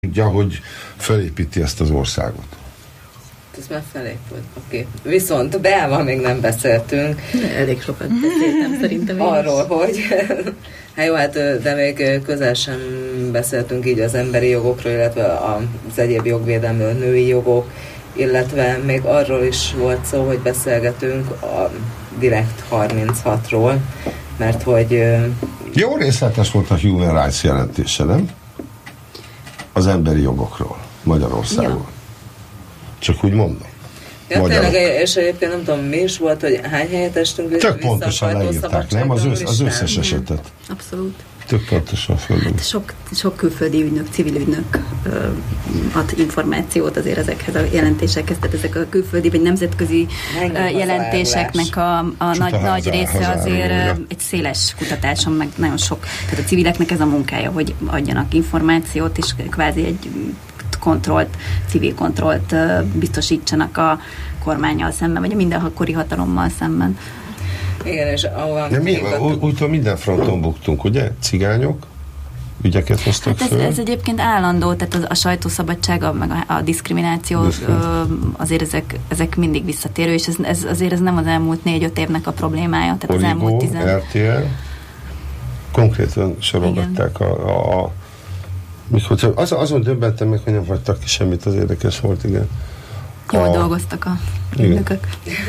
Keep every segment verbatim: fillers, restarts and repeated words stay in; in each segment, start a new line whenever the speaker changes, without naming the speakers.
tudja, hogy felépíti ezt az országot.
Ez már felépült, oké. Okay. Viszont Beával még nem beszéltünk.
Elég sokat beszéltem szerintem én
arról, hogy hát jó, hát de még közel sem beszéltünk így az emberi jogokról, illetve az egyéb jogvédelmről, női jogok, illetve még arról is volt szó, hogy beszélgetünk a Direkt harminchatról, mert hogy...
Jó részletes volt a Human Rights jelentése, nem? Az emberi jogokról Magyarországon. Ja. Csak úgy mondom.
Ja, tényleg, és egyébként nem tudom, mi is volt, hogy hány helyet estünk
vissza. Tök pontosan leírták, nem? Az, össz, az összes esetet.
Abszolút.
Tök pontosan földön.
Hát sok, sok külföldi ügynök, civil ügynök ö, ad információt azért ezekhez a jelentésekhez, tehát ezek a külföldi vagy nemzetközi ö, jelentéseknek a, a nagy, nagy része azért ö, egy széles kutatáson, meg nagyon sok, tehát a civileknek ez a munkája, hogy adjanak információt, és kvázi egy kontrollt, civil kontrollt ö, biztosítsanak a kormánnyal szemben, vagy a mindenkori hatalommal szemben.
Igen, és ahol...
Úgy minden fronton buktunk, ugye? Cigányok? Ügyeket hoztak
hát ez, ez egyébként állandó, tehát a, a sajtószabadsága, meg a, a diszkrimináció, ö, azért ezek, ezek mindig visszatérő, és ez, ez, azért ez nem az elmúlt négy-öt évnek a problémája. Tehát
Origo,
az elmúlt tizen...
er té el konkrétan sorogatták a... a, a mikor, az, azon döbbentem meg, hogy nem hagytak ki semmit, az érdekes volt, igen.
Jól a... dolgoztak a ügynökök.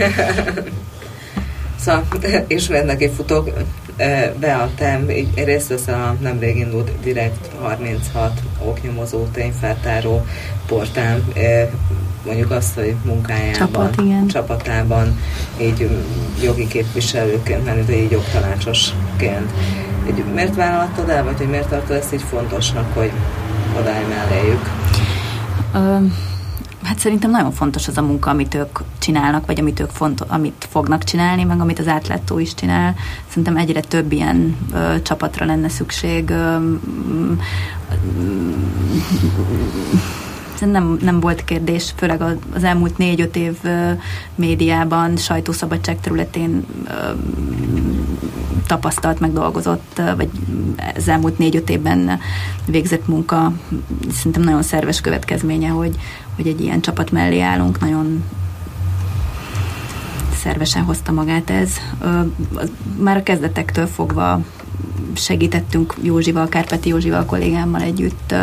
Szóval ismét neki futok, Bea, te részt veszel a nemrég indult Direkt harminchat oknyomozó tényfeltáró portál, mondjuk azt, hogy munkájában,
Csapat, igen.
csapatában, így jogi képviselőként, mert így jogtanácsosként. Így miért vállalattad el, vagy hogy miért tartod ezt így fontosnak, hogy odállj melléjük?
Um. Hát szerintem nagyon fontos az a munka, amit ők csinálnak, vagy amit ők fontos, amit fognak csinálni, meg amit az átlátszó is csinál. Szerintem egyre több ilyen ö, csapatra lenne szükség. Ö, nem, nem volt kérdés, főleg az elmúlt négy-öt év ö, médiában, sajtószabadság területén ö, tapasztalt, meg dolgozott, ö, vagy az elmúlt négy-öt évben végzett munka szerintem nagyon szerves következménye, hogy hogy egy ilyen csapat mellé állunk, nagyon szervesen hozta magát ez. Már a kezdetektől fogva segítettünk Józsival, Kárpáti Józsival, kollégámmal együtt,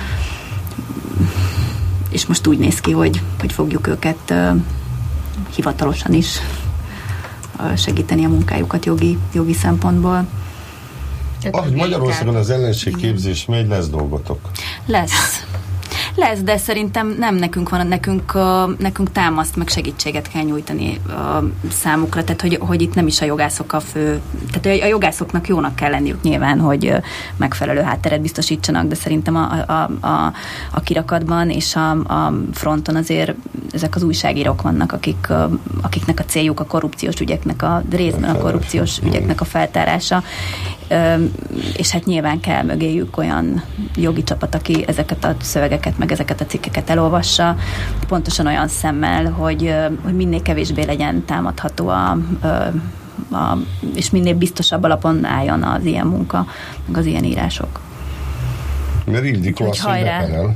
és most úgy néz ki, hogy, hogy fogjuk őket hivatalosan is segíteni a munkájukat jogi, jogi szempontból.
Ahogy Magyarországon az ellenségképzés megy, lesz dolgotok?
Lesz. Lesz, de szerintem nem nekünk van, nekünk, uh, nekünk támaszt, meg segítséget kell nyújtani uh, számukra, tehát hogy, hogy itt nem is a jogászok a fő, tehát a jogászoknak jónak kell lenniük nyilván, hogy uh, megfelelő hátteret biztosítsanak, de szerintem a, a, a, a kirakatban és a, a fronton azért ezek az újságírók vannak, akik, uh, akiknek a céljuk a korrupciós ügyeknek, a részben a korrupciós ügyeknek a feltárása, uh, és hát nyilván kell mögéjük olyan jogi csapat, aki ezeket a szövegeket meg ezeket a cikkeket elolvassa, pontosan olyan szemmel, hogy, hogy minél kevésbé legyen támadható a, a, és minél biztosabb alapon álljon az ilyen munka, meg az ilyen írások.
Mert Ildikó azt mondja,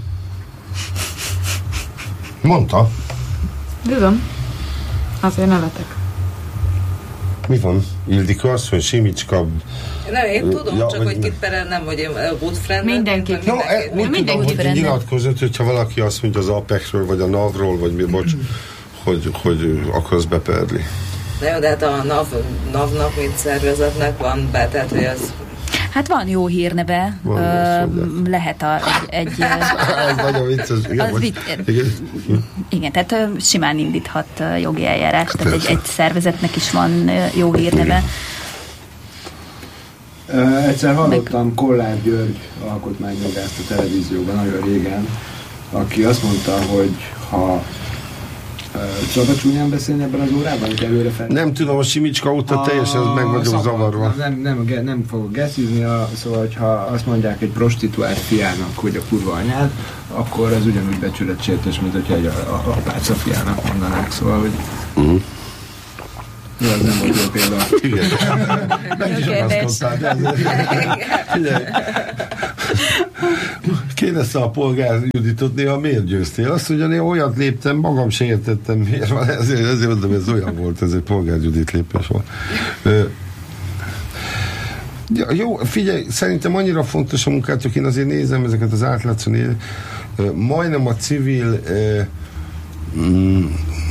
mondta.
Tudom. Azért nevetek.
Mi van? Ildikó azt, hogy Simicska...
Nem, én tudom, ja, csak hogy kit perel, nem, hogy én good friend.
Mindenki.
No, úgy tudom, hogy nyilatkozott, hogyha valaki azt mondja az Apexről, vagy a NAV-ról, vagy mi, bocs, hogy, hogy akarsz beperli.
Na jó, de hát a NAV, NAV-nak, mint szervezetnek van be, tehát hogy az...
Hát van jó hírneve, van, ö, lehet a, egy... egy
ez nagyon vicces. Igen,
az vicc, igen. igen, tehát simán indíthat jogi eljárás, tehát egy, egy szervezetnek is van jó hírneve.
Uh, egyszer hallottam Meg... Kollár György alkotmányjogászt a televízióban nagyon régen, aki azt mondta, hogy ha uh, szabad csúnyán beszélni ebben az órában, hogy előre fel...
Nem tudom, a Simicska óta a, teljesen meg vagyok zavarva.
Nem, nem, nem fogok geszízni, a, szóval, hogyha azt mondják egy prostituált fiának, hogy a kurva anyád, akkor ez ugyanúgy becsületsértés, mint hogyha egy apáca fiának mondanák, szóval, hogy... Uh-huh. Jó, az nem volt jó példa.
Igen. Meg is akasztottál, de azért... Kérdezte a polgár Juditot, néha miért győztél? Azt mondja, néha olyat léptem, magam se értettem, miért van, ezért, ezért mondom, ez olyan volt, ez egy polgár Judit lépés volt. Ja, jó, figyelj, szerintem annyira fontos a munkátok, én azért nézem ezeket az átlátszó néz, majdnem a civil eh, mm,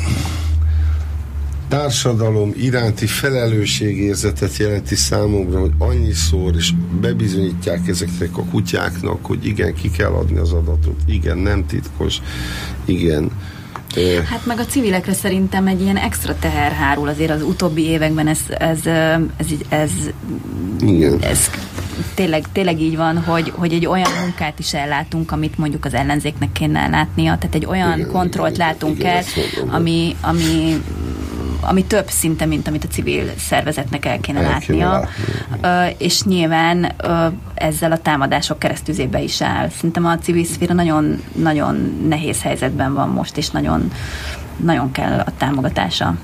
társadalom iránti felelősségérzetet jelenti számomra, hogy annyiszor is bebizonyítják ezeknek a kutyáknak, hogy igen, ki kell adni az adatot, igen, nem titkos, igen.
Hát meg a civilekre szerintem egy ilyen extra teher hárul azért az utóbbi években, ez ez, ez, ez, ez, ez tényleg, tényleg így van, hogy, hogy egy olyan munkát is ellátunk, amit mondjuk az ellenzéknek kéne ellátnia, tehát egy olyan igen, kontrollt igen, látunk igen, el, ami, ami ami több szinte, mint amit a civil szervezetnek el kéne el látnia. Kéne uh, és nyilván uh, ezzel a támadások keresztüzébe is áll. Szerintem a civil szféra nagyon, nagyon nehéz helyzetben van most, és nagyon, nagyon kell a támogatása.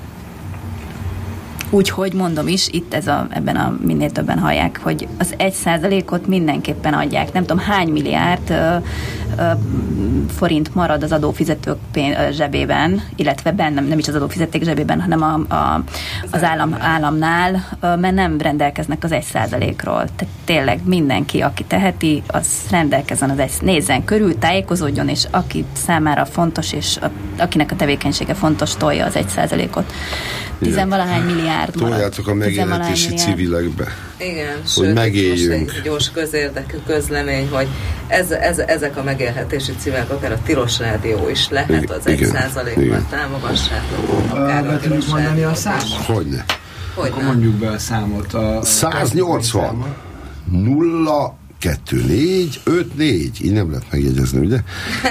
Úgyhogy mondom is, itt ez a, ebben a minél többen hallják, hogy az egy százalékot mindenképpen adják. Nem tudom, hány milliárd ö, ö, forint marad az adófizetők pén, ö, zsebében, illetve bennem, nem is az adófizetők zsebében, hanem a, a, az állam, államnál, ö, mert nem rendelkeznek az egy százalékról. Tehát tényleg mindenki, aki teheti, az rendelkezzen az egy, nézzen körül, tájékozódjon, és aki számára fontos, és a, akinek a tevékenysége fontos, tolja az egy százalékot. Tizenvalahány milliárd marad.
Toljátok a megélhetési civilekbe.
Igen,
hogy
sőt,
megéljünk.
Most egy gyors közérdekű közlemény, hogy ez, ez, ezek a megélhetési civilek, akár a Tilos Rádió is lehet, az egy százalékban támogassátok. Akár
a Tilos mondani a számot?
Hogyne.
Hogyne. Akkor mondjuk be a számot. A,
száznyolcvan nulla kettő négy öt négy, így nem lehet megjegyezni, ugye?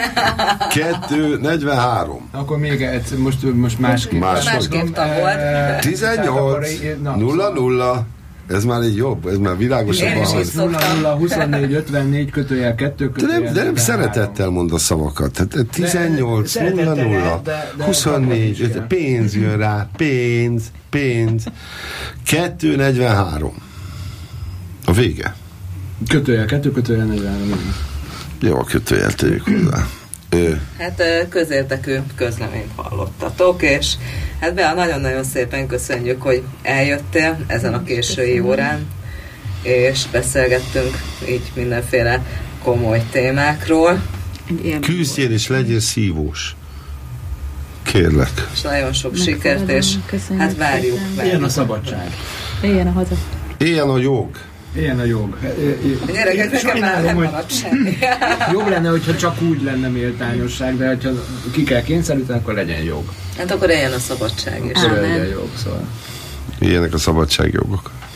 kettő negyvenhárom.
Akkor még egyszer, most, most másképp.
Másképp tagod.
tizennyolc nulla nulla. Ez már egy jobb, ez már világosabb.
nulla nulla huszonnégy ötvennégy kötőjel kettő kötőjel.
De nem, de nem szeretettel mond a szavakat. Tehát tizennyolc nulla nulla huszonnégy öt, pénz jön rá, pénz, pénz. kettő negyvenhárom. A vége.
Kötőjel, kettő kötőjel negyvenhárom.
Jó, a kötőjel tegyük hozzá. Ő.
Hát közértekű közleményt hallottatok, és hát Bea, nagyon-nagyon szépen köszönjük, hogy eljöttél ezen a késői órán, és beszélgettünk így mindenféle komoly témákról.
Küzdjél és legyél szívós. Kérlek.
És nagyon sok sikert, és hát várjuk.
Éljen a szabadság.
Éljen a haza.
Éljen a jog.
Éljen a jog.
A gyerekek, nekem már nem maradt semmi.
Jobb lenne, hogyha csak úgy lenne méltányosság, de hogyha ki kell kényszeríteni, akkor legyen jog.
Hát akkor éljen a szabadság is.
Akkor legyen jog, szóval.
Ilyenek a szabadságjogok.